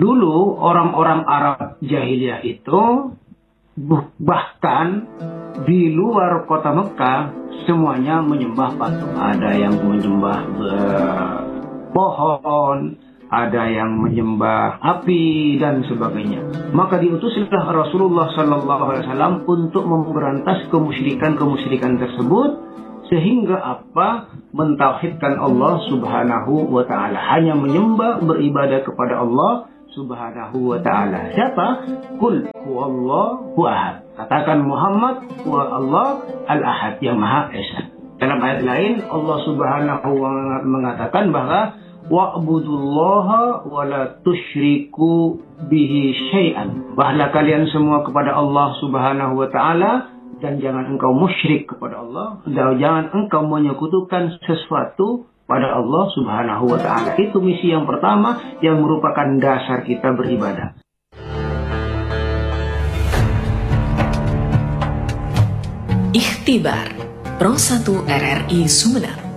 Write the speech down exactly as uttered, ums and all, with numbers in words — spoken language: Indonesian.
Dulu orang-orang Arab jahiliyah itu bahkan di luar kota Mekah semuanya menyembah patung. Ada yang menyembah uh, pohon, ada yang menyembah api dan sebagainya. Maka diutuslah Rasulullah Sallallahu Alaihi Wasallam untuk memberantas kemusyrikan-kemusyrikan tersebut, sehingga apa? Mentauhidkan Allah Subhanahu wa Ta'ala, hanya menyembah, beribadah kepada Allah Subhanahu wa Ta'ala. Siapa? Qul huwallahu ahad. Katakan Muhammad huwa Allah al-ahad, yang Maha Esa. Dalam ayat lain Allah Subhanahu wa Ta'ala mengatakan bahwa wa'budullaha wa la tusyriku bihi syai'an. Bahlah kalian semua kepada Allah Subhanahu wa Ta'ala, dan jangan engkau musyrik kepada Allah, dan jangan engkau menyekutukan sesuatu pada Allah Subhanahu wa Ta'ala. Itu misi yang pertama yang merupakan dasar kita beribadah. Ikhtibar Pro satu R R I Sumeneb.